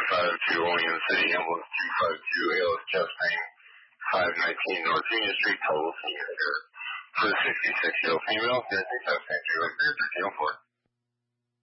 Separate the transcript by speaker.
Speaker 1: 252 Olean City, ambulance 252 ALS chest pain, 519 North Union Street, total senior here. For the 66-year-old female, 13 times 10, 1304.